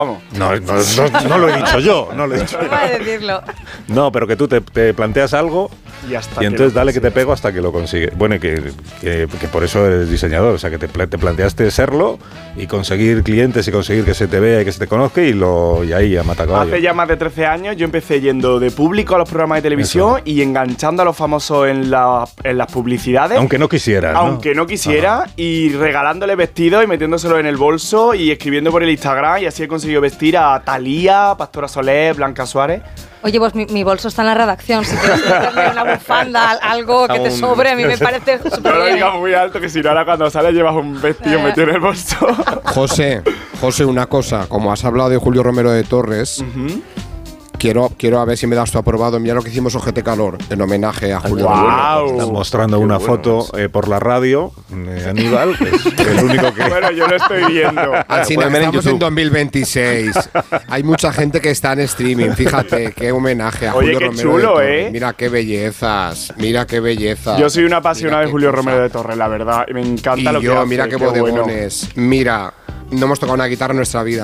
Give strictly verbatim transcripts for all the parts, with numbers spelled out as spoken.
Vamos. No, no, no, no lo he dicho yo, no lo he dicho No yo. decirlo. No, pero que tú te, te planteas algo Y, hasta y entonces que dale que te pego hasta que lo consigues. Bueno, y que, que, que por eso eres diseñador, o sea, que te, te planteaste serlo y conseguir clientes y conseguir que se te vea y que se te conozca y, lo, y ahí a matacaballo. Hace ya más de trece años yo empecé yendo de público a los programas de televisión eso. Y enganchando a los famosos en, la, en las publicidades. Aunque no quisiera, ¿no? Aunque no quisiera, ah. y regalándole vestidos y metiéndoselo en el bolso y escribiendo por el Instagram, y así he conseguido vestir a Thalía, Pastora Soler, Blanca Suárez. Oye, pues mi, mi bolso está en la redacción. Si quieres hacerme una bufanda, algo que te sobre, a mí me parece súper No lo bien. digas muy alto, que si no ahora cuando sales llevas un vestido Eh. metido en el bolso. José, José, una cosa. Como has hablado de Julio Romero de Torres, uh-huh. quiero, quiero a ver si me das tu aprobado. Mira lo que hicimos O G T Calor, en homenaje a Julio wow. Romero. Están mostrando Qué una bueno foto eh, por la radio, eh, Aníbal, que es el único que... Bueno, yo lo estoy viendo. Así Bueno, estamos en en dos mil veintiséis. Hay mucha gente que está en streaming. Fíjate, qué homenaje a Oye, Julio qué Romero chulo, de Torres. ¿eh? Mira qué bellezas, mira qué bellezas. Yo soy una apasionada Mira de Julio cosa. Romero de Torres, la verdad. Me encanta y lo que yo, hace. mira qué, qué bodegones. Bueno. Mira, no hemos tocado una guitarra en nuestra vida.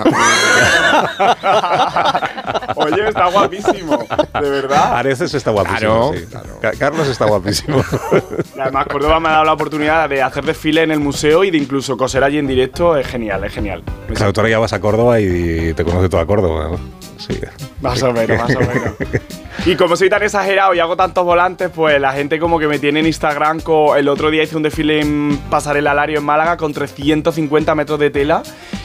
Oye, está guapísimo, de verdad. Areces está guapísimo, Claro, sí. claro. Ca- Carlos está guapísimo. Y además, Córdoba me ha dado la oportunidad de hacer desfile en el museo y de incluso coser allí en directo. Es genial, es genial. Claro, tú ahora ya vas a Córdoba y te conoce toda Córdoba, ¿no? Sí. Más o menos, más o menos. Y como soy tan exagerado y hago tantos volantes, pues la gente como que me tiene en Instagram. Con, el otro día hice un desfile en Pasarela Alario en Málaga con trescientos cincuenta metros de tela.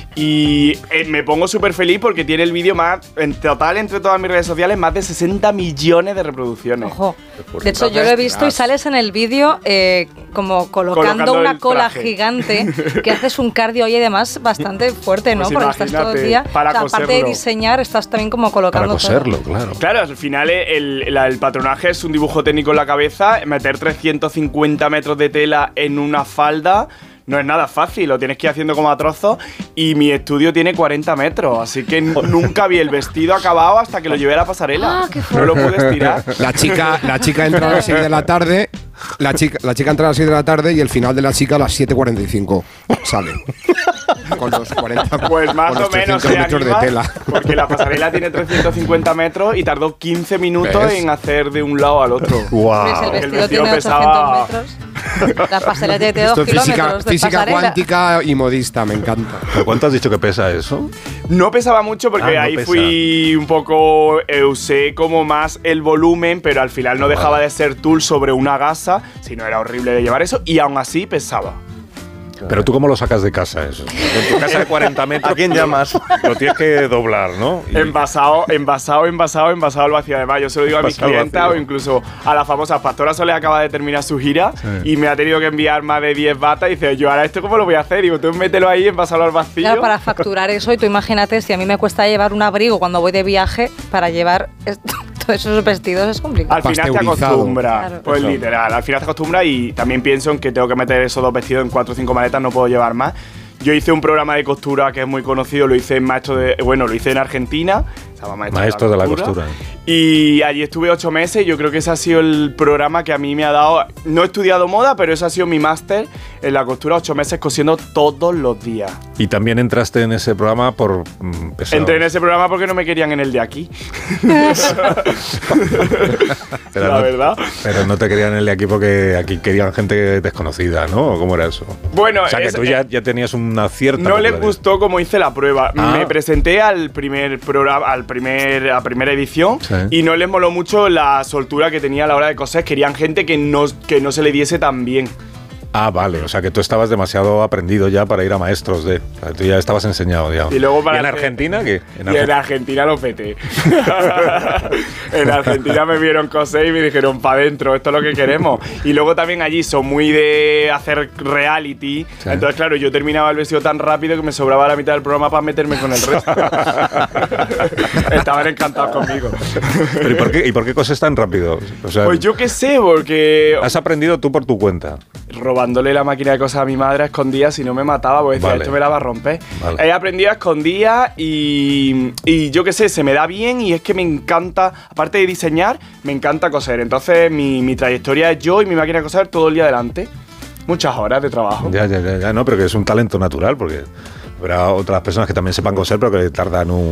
Y eh, me pongo súper feliz porque tiene el vídeo más, en total entre todas mis redes sociales, más de sesenta millones de reproducciones. Ojo. De hecho, yo lo he visto y sales en el vídeo eh, como colocando, Colocando una el cola traje. gigante, que haces un cardio y además bastante fuerte, ¿no? Pues Porque estás todo el imagínate, día. para o sea, aparte de coserlo. diseñar, estás también como Para colocando coserlo, todo. claro. Claro, al final el, la- el patronaje es un dibujo técnico en la cabeza, meter trescientos cincuenta metros de tela en una falda no es nada fácil, lo tienes que ir haciendo como a trozos y mi estudio tiene cuarenta metros, así que n- nunca vi el vestido acabado hasta que lo llevé a la pasarela. Ah, qué no lo pude estirar. La chica, la chica entra a las seis de la tarde. La chica, la chica entra a las seis de la tarde y el final de la chica a las siete cuarenta y cinco sale. Con los cuarenta Pues más con los o menos trescientos se metros anima, de tela. porque la pasarela tiene trescientos cincuenta metros y tardó quince minutos ¿Ves? en hacer de un lado al otro. Hombre, si el Wow. vestido, El vestido tiene pesaba- ochocientos metros. La pasarela tiene Esto dos es física, kilómetros de física pasarela. cuántica y modista, me encanta. ¿Pero cuánto has dicho que pesa eso? No pesaba mucho porque Ah, no ahí pesa. fui un poco, eh, usé como más el volumen, pero al final no dejaba de ser tul sobre una gasa, si no era horrible de llevar eso, y aún así pesaba. Pero tú, ¿cómo lo sacas de casa eso? En tu casa de cuarenta metros. ¿A quién llamas? Lo tienes que doblar, ¿no? Y- Envasado, envasado, envasado, envasado al vacío. Además, yo se lo digo a mis Envasado al clientas vacío. o incluso a la famosa Pastora Soler, acaba de terminar su gira y me ha tenido que enviar más de diez batas. Y dice, yo ahora esto cómo lo voy a hacer. Digo, tú mételo ahí, envasalo al vacío. Claro, para facturar eso, y tú imagínate, si a mí me cuesta llevar un abrigo cuando voy de viaje, para llevar esto- todos esos vestidos es complicado. Al final te Pasteurizado. acostumbras, Claro. pues Eso. literal, al final te acostumbras y también pienso en que tengo que meter esos dos vestidos en cuatro o cinco maletas, no puedo llevar más. Yo hice un programa de costura que es muy conocido, lo hice en maestro de, bueno, lo hice en Argentina, se llama Maestro, Maestro de la costura. Y allí estuve ocho meses y yo creo que ese ha sido el programa que a mí me ha dado, no he estudiado moda, pero ese ha sido mi máster en la costura, ocho meses cosiendo todos los días. Y también entraste en ese programa por mm, pesado. Entré en ese programa porque no me querían en el de aquí. Pero la no- verdad. Pero no te querían el de aquí porque aquí querían gente desconocida, ¿no? ¿O ¿Cómo era eso? Bueno, O sea, que es- tú ya, ya tenías una cierta... No les popularidad. gustó cómo hice la prueba. Ah. Me presenté al primer programa, al primer, a la primera edición Sí. y no les moló mucho la soltura que tenía a la hora de coser. Querían gente que no, que no se le diese tan bien. Ah, vale. O sea, que tú estabas demasiado aprendido ya para ir a maestros de... O sea, tú ya estabas enseñado, digamos. Y luego para en hacer- Argentina qué? En y en Argen- Argentina lo peté. En Argentina me vieron coser y me dijeron, pa' adentro, esto es lo que queremos. Y luego también allí son muy de hacer reality. Sí. Entonces, claro, yo terminaba el vestido tan rápido que me sobraba la mitad del programa para meterme con el resto. Estaban encantados conmigo. Pero ¿y por qué, ¿y por qué coses tan rápido? O sea, Pues yo qué sé, porque has aprendido tú por tu cuenta. robándole la máquina de cosas a mi madre a escondidas, si no me mataba, pues decía, Vale. esto me la va a romper. Vale. He aprendido a escondidas y, y yo qué sé, se me da bien y es que me encanta, aparte de diseñar, me encanta coser. Entonces mi, mi trayectoria es yo y mi máquina de coser todo el día delante. Muchas horas de trabajo. Ya, ya, ya, ya, no, pero que es un talento natural porque Habrá otras personas que también sepan coser, pero que tardan un